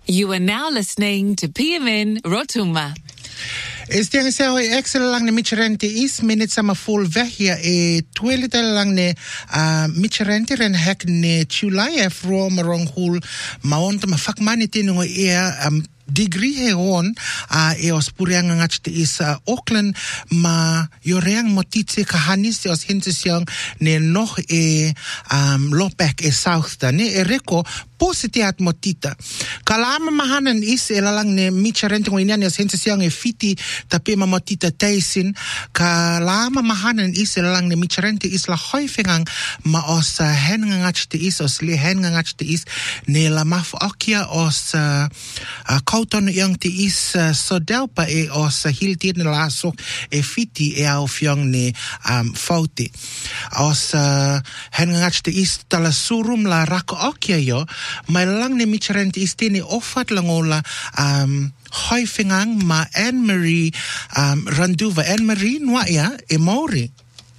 You are now listening to PMN Rotuma. Stiang sa hoy excel lang ni Micherente is minutes sama full vehia twelve lang ni Micherente ren hek ni Chulai from marong hul maont mafakmani tinungo degree heon os puriang ngach te is Auckland ma yoreang motitse kahanis os hintsiang ne noch lopek south da ne reko positiat motita kalama mahanan is elalang ne Micherente ngoinan os hintsiang fiti tapi mamotita taisin kalama mahanan is elalang ne Micherente is la hoifengang ma os hen ngach te is os le hen ngach te is ne la maf akia os kauton yang te is sodelpa os hilti na lasok fiti au fiong ne faute os hen ngach te is tala surum la rako akia yo mai lang ne Micherente is tini ofat langola hoifengang ma Anne-Marie Randuva. Anne-Marie, nwaya Maori?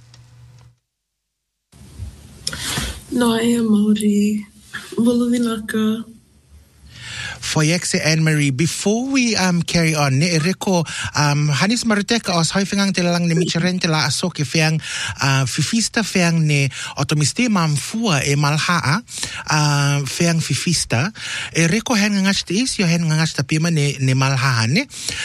Nwaya Maori. Vuluvinaka. For Yekse Anne-Marie, before we carry on, ne reko hanis maruteka os hoifengang lang ne Micherente la asoke feang fifista feang ne otomiste mamfua malhaa feang fifista reko hen ngach te is yo hen ngach tapima ne malhaa ne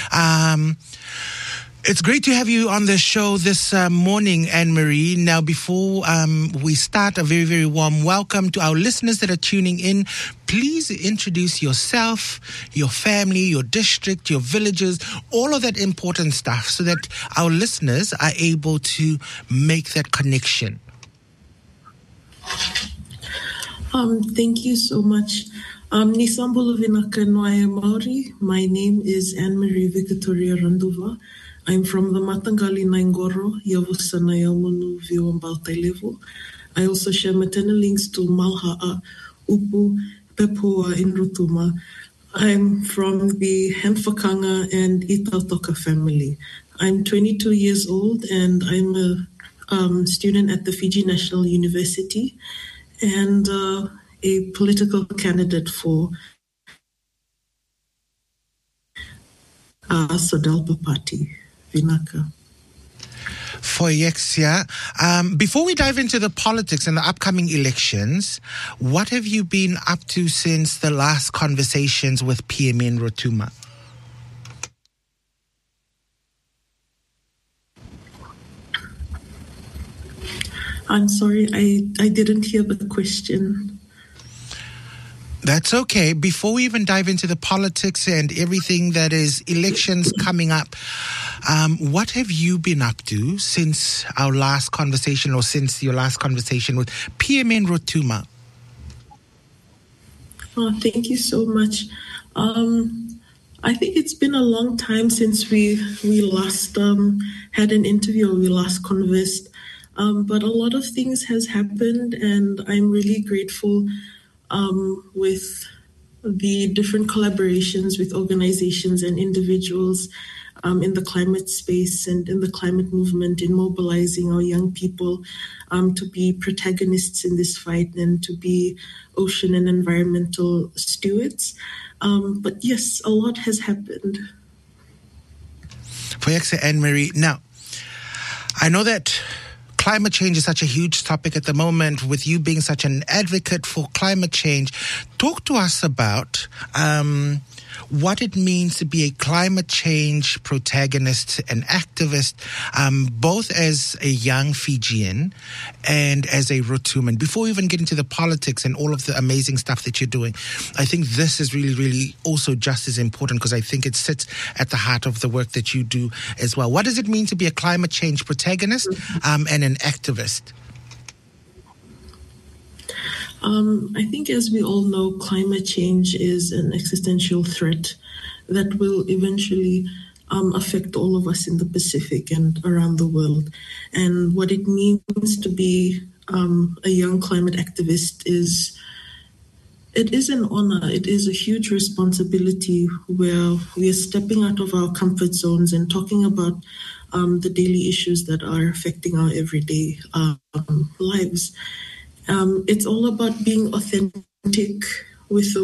It's great to have you on the show this morning, Anne-Marie. Now, before we start, a very, very warm welcome to our listeners that are tuning in. Please introduce yourself, your family, your district, your villages, all of that important stuff so that our listeners are able to make that connection. Thank you so much. Nisambulu Vinaka Nwaya Maori. My name is Anne-Marie Victoria Randuva. I'm from the Matangali Naingoro, Yavusana Yamunu, Viwambaltai level. I also share maternal links to Malha'a, Upu, Pepua in Rotuma. I'm from the Henfakanga and Itautoka family. I'm 22 years old and I'm a student at the Fiji National University and a political candidate for Sodelpa Party. Vinaka. For Yexia, before we dive into the politics and the upcoming elections, what have you been up to since the last conversations with PMN Rotuma? I'm sorry, I didn't hear the question. That's okay. Before we even dive into the politics and everything that is elections coming up, what have you been up to since our last conversation or since your last conversation with PMN Rotuma? Oh, thank you so much. I think it's been a long time since we last had an interview or we last conversed. But a lot of things has happened and I'm really grateful with the different collaborations with organizations and individuals in the climate space and in the climate movement in mobilizing our young people to be protagonists in this fight and to be ocean and environmental stewards. But yes, a lot has happened. For Yekse Anne-Marie, now, I know that climate change is such a huge topic at the moment, with you being such an advocate for climate change. Talk to us about what it means to be a climate change protagonist and activist, both as a young Fijian and as a Rotuman. Before we even get into the politics and all of the amazing stuff that you're doing, I think this is really, really also just as important because I think it sits at the heart of the work that you do as well. What does it mean to be a climate change protagonist and an activist? I think, as we all know, climate change is an existential threat that will eventually affect all of us in the Pacific and around the world. And what it means to be a young climate activist is, it is an honor. It is a huge responsibility where we are stepping out of our comfort zones and talking about the daily issues that are affecting our everyday lives. It's all about being authentic with the